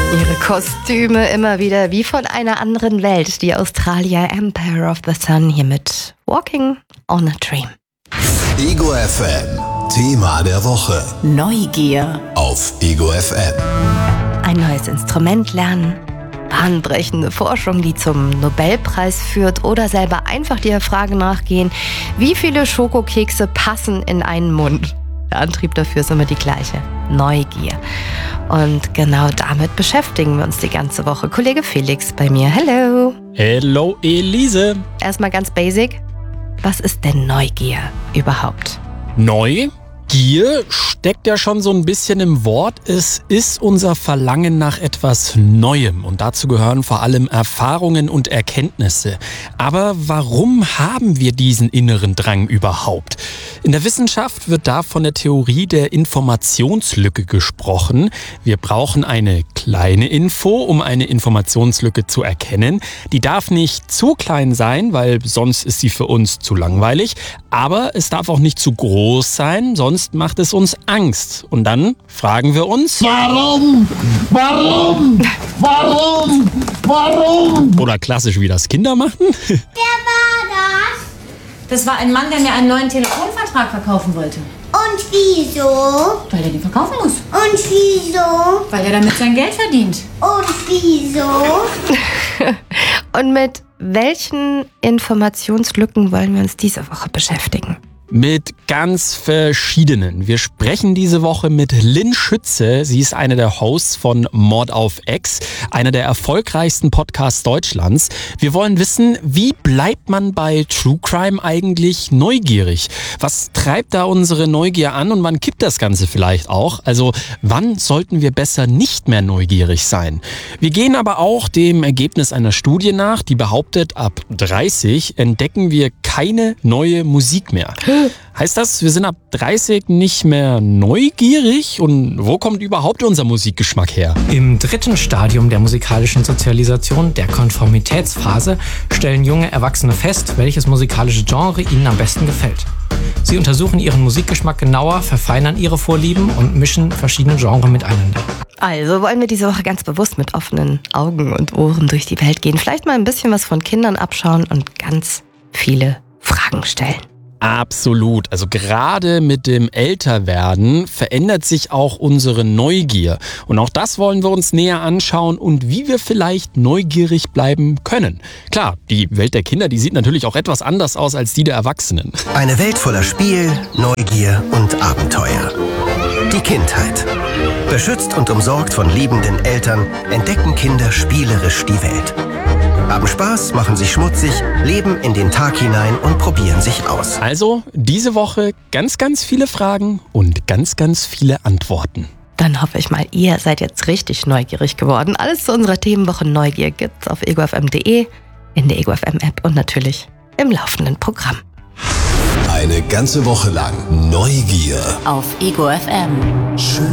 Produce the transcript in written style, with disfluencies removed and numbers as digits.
Ihre Kostüme immer wieder wie von einer anderen Welt. Die Australier Empire of the Sun hier mit Walking on a Dream. Ego FM, Thema der Woche. Neugier. Auf Ego FM. Ein neues Instrument lernen, bahnbrechende Forschung, die zum Nobelpreis führt, oder selber einfach der Frage nachgehen, wie viele Schokokekse passen in einen Mund. Der Antrieb dafür ist immer die gleiche: Neugier. Und genau damit beschäftigen wir uns die ganze Woche. Kollege Felix bei mir. Hello. Hello, Elise. Erstmal ganz basic. Was ist denn Neugier überhaupt? Neugier steckt ja schon so ein bisschen im Wort. Es ist unser Verlangen nach etwas Neuem. Und dazu gehören vor allem Erfahrungen und Erkenntnisse. Aber warum haben wir diesen inneren Drang überhaupt? In der Wissenschaft wird da von der Theorie der Informationslücke gesprochen. Wir brauchen eine kleine Info, um eine Informationslücke zu erkennen. Die darf nicht zu klein sein, weil sonst ist sie für uns zu langweilig. Aber es darf auch nicht zu groß sein, sonst macht es uns Angst. Und dann fragen wir uns: Warum? Warum? Warum? Warum? Oder klassisch, wie das Kinder machen. Das war ein Mann, der mir einen neuen Telefonvertrag verkaufen wollte. Und wieso? Weil er den verkaufen muss. Und wieso? Weil er damit sein Geld verdient. Und wieso? Und mit welchen Informationslücken wollen wir uns diese Woche beschäftigen? Mit ganz verschiedenen. Wir sprechen diese Woche mit Lynn Schütze. Sie ist eine der Hosts von Mord auf Ex, einer der erfolgreichsten Podcasts Deutschlands. Wir wollen wissen, wie bleibt man bei True Crime eigentlich neugierig? Was treibt da unsere Neugier an und wann kippt das Ganze vielleicht auch? Also wann sollten wir besser nicht mehr neugierig sein? Wir gehen aber auch dem Ergebnis einer Studie nach, die behauptet, ab 30 entdecken wir keine neue Musik mehr. Heißt das, wir sind ab 30 nicht mehr neugierig? Und wo kommt überhaupt unser Musikgeschmack her? Im dritten Stadium der musikalischen Sozialisation, der Konformitätsphase, stellen junge Erwachsene fest, welches musikalische Genre ihnen am besten gefällt. Sie untersuchen ihren Musikgeschmack genauer, verfeinern ihre Vorlieben und mischen verschiedene Genres miteinander. Also wollen wir diese Woche ganz bewusst mit offenen Augen und Ohren durch die Welt gehen. Vielleicht mal ein bisschen was von Kindern abschauen und ganz viele Fragen stellen. Absolut. Also gerade mit dem Älterwerden verändert sich auch unsere Neugier. Und auch das wollen wir uns näher anschauen und wie wir vielleicht neugierig bleiben können. Klar, die Welt der Kinder, die sieht natürlich auch etwas anders aus als die der Erwachsenen. Eine Welt voller Spiel, Neugier und Abenteuer. Die Kindheit. Beschützt und umsorgt von liebenden Eltern entdecken Kinder spielerisch die Welt. Haben Spaß, machen sich schmutzig, leben in den Tag hinein und probieren sich aus. Also diese Woche ganz, ganz viele Fragen und ganz, ganz viele Antworten. Dann hoffe ich mal, ihr seid jetzt richtig neugierig geworden. Alles zu unserer Themenwoche Neugier gibt's auf egofm.de, in der Ego FM App und natürlich im laufenden Programm. Eine ganze Woche lang Neugier. Auf Ego FM. Schön.